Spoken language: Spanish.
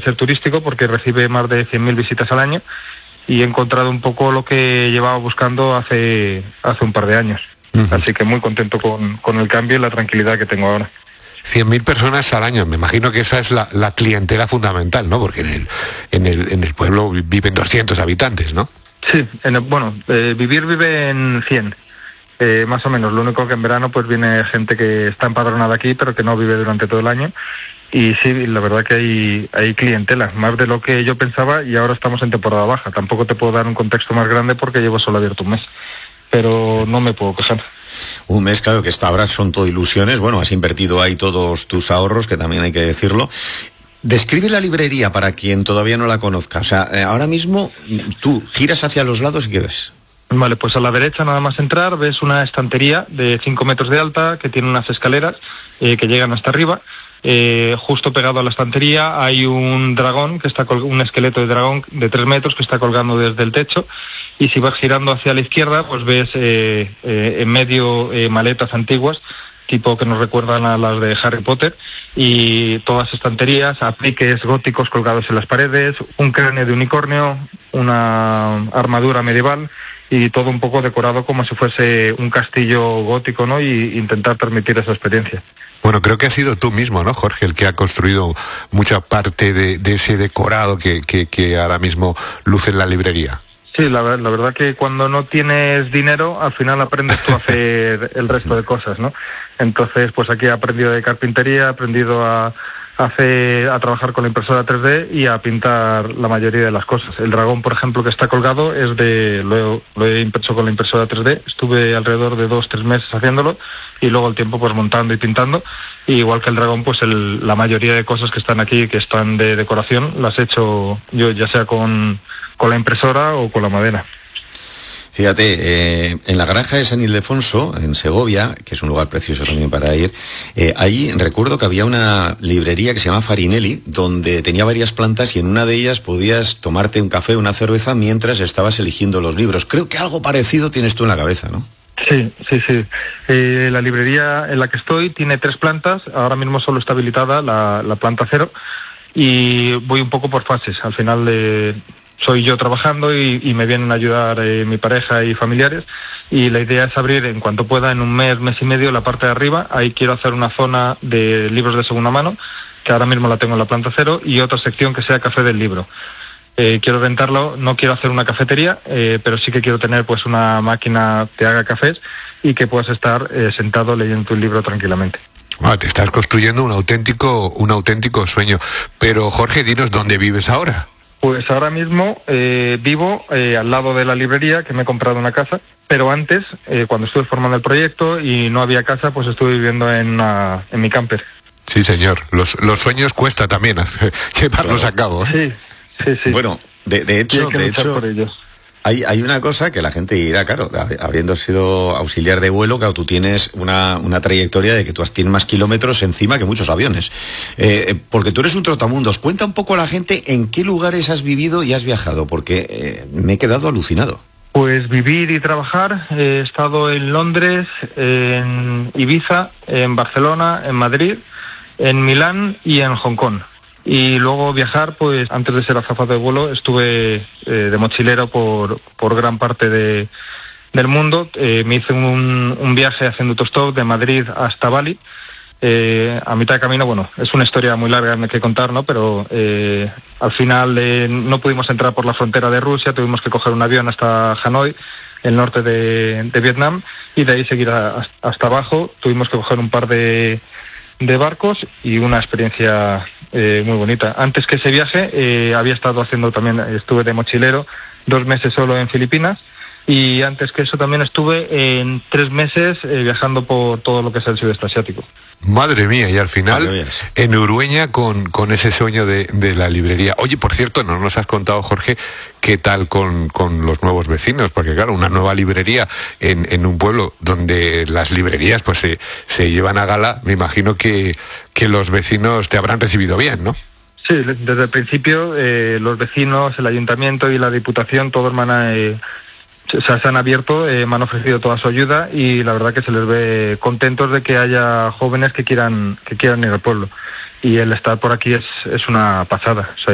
ser turístico porque recibe más de 100.000 visitas al año y he encontrado un poco lo que llevaba buscando hace un par de años. Así que muy contento con el cambio y la tranquilidad que tengo ahora. 100.000 personas al año, me imagino que esa es la clientela fundamental, ¿no? Porque en el pueblo viven 200 habitantes, ¿no? Sí, vive en 100, más o menos. Lo único que en verano pues viene gente que está empadronada aquí, pero que no vive durante todo el año. Y sí, la verdad que hay clientela, más de lo que yo pensaba, y ahora estamos en temporada baja. Tampoco te puedo dar un contexto más grande porque llevo solo abierto un mes, pero no me puedo quejar. Un mes, claro, que hasta ahora son todo ilusiones. Bueno, has invertido ahí todos tus ahorros, que también hay que decirlo. Describe la librería para quien todavía no la conozca. O sea, ahora mismo tú giras hacia los lados y ¿qué ves? Vale, pues a la derecha nada más entrar ves una estantería de 5 metros de alta que tiene unas escaleras que llegan hasta arriba. Justo pegado a la estantería hay un dragón, un esqueleto de dragón de 3 metros que está colgando desde el techo, y si vas girando hacia la izquierda pues ves en medio maletas antiguas tipo que nos recuerdan a las de Harry Potter, y todas estanterías, apliques góticos colgados en las paredes, un cráneo de unicornio, una armadura medieval y todo un poco decorado como si fuese un castillo gótico, ¿no? Y intentar transmitir esa experiencia. Bueno, creo que has sido tú mismo, ¿no, Jorge, el que ha construido mucha parte de ese decorado que ahora mismo luce en la librería? Sí, la verdad que cuando no tienes dinero, al final aprendes tú a hacer el resto de cosas, ¿no? Entonces, pues aquí he aprendido de carpintería, he aprendido a trabajar con la impresora 3D y a pintar la mayoría de las cosas. El dragón, por ejemplo, que está colgado, lo he impreso con la impresora 3D. Estuve alrededor de 2-3 meses haciéndolo y luego el tiempo pues montando y pintando. Y igual que el dragón, pues la mayoría de cosas que están aquí, que están de decoración, las he hecho yo, ya sea con la impresora o con la madera. Fíjate, en la granja de San Ildefonso, en Segovia, que es un lugar precioso también para ir, ahí recuerdo que había una librería que se llama Farinelli, donde tenía varias plantas y en una de ellas podías tomarte un café, una cerveza, mientras estabas eligiendo los libros. Creo que algo parecido tienes tú en la cabeza, ¿no? Sí. La librería en la que estoy tiene 3 plantas, ahora mismo solo está habilitada la planta 0, y voy un poco por fases. Al final soy yo trabajando y me vienen a ayudar mi pareja y familiares, y la idea es abrir en cuanto pueda, en un mes y medio, la parte de arriba. Ahí quiero hacer una zona de libros de segunda mano, que ahora mismo la tengo en la planta 0, y otra sección que sea café del libro. Quiero rentarlo, no quiero hacer una cafetería, pero sí que quiero tener pues una máquina que haga cafés y que puedas estar sentado leyendo tu libro tranquilamente. Te estás construyendo un auténtico sueño. Pero Jorge, dinos, ¿dónde vives ahora? Pues ahora mismo vivo al lado de la librería, que me he comprado una casa, pero antes, cuando estuve formando el proyecto y no había casa, pues estuve viviendo en mi camper. Sí, señor. Los sueños cuesta también llevarlos a cabo, ¿eh? Sí. Bueno, de hecho, por ellos. Hay una cosa que la gente dirá, claro, habiendo sido auxiliar de vuelo, claro, tú tienes una trayectoria de que tú tienes más kilómetros encima que muchos aviones. Porque tú eres un trotamundos. Cuenta un poco a la gente en qué lugares has vivido y has viajado, porque me he quedado alucinado. Pues vivir y trabajar, he estado en Londres, en Ibiza, en Barcelona, en Madrid, en Milán y en Hong Kong. Y luego viajar, pues antes de ser azafato de vuelo estuve de mochilero por gran parte del mundo. Me hice un viaje haciendo autostop de Madrid hasta Bali. A mitad de camino, bueno, es una historia muy larga que contar, ¿no? Pero al final no pudimos entrar por la frontera de Rusia, tuvimos que coger un avión hasta Hanoi, el norte de Vietnam, y de ahí seguir hasta abajo. Tuvimos que coger un par de barcos y una experiencia muy bonita. Antes que ese viaje había estado haciendo también, estuve de mochilero 2 meses solo en Filipinas, y antes que eso también estuve en 3 meses viajando por todo lo que es el sudeste asiático. Madre mía, y al final en Urueña con ese sueño de la librería. Oye, por cierto, no nos has contado, Jorge, qué tal con los nuevos vecinos, porque claro, una nueva librería en un pueblo donde las librerías pues se llevan a gala. Me imagino que los vecinos te habrán recibido bien, ¿no? Sí, desde el principio los vecinos, el ayuntamiento y la diputación, todos se han abierto, me han ofrecido toda su ayuda, y la verdad que se les ve contentos de que haya jóvenes que quieran ir al pueblo, y el estar por aquí es una pasada. O sea,